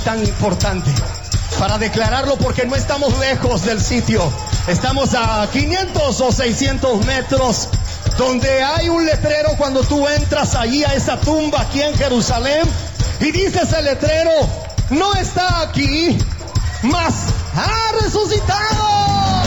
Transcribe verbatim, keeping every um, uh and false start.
tan importante para declararlo, porque no estamos lejos del sitio. Estamos a quinientos o seiscientos metros, donde hay un letrero cuando tú entras allí a esa tumba aquí en Jerusalén, y dice ese letrero: no está aquí, mas ha resucitado.